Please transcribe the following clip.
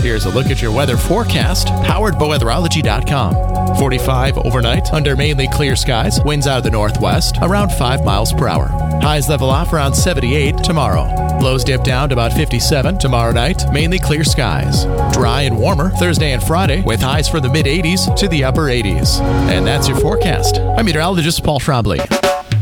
Here's a look at your weather forecast, powered by weatherology.com. 45 overnight under mainly clear skies, winds out of the northwest, around 5 miles per hour. Highs level off around 78 tomorrow. Lows dip down to about 57 tomorrow night, mainly clear skies. Dry and warmer Thursday and Friday, with highs from the mid-80s to the upper 80s. And that's your forecast. I'm meteorologist Paul Schrobley.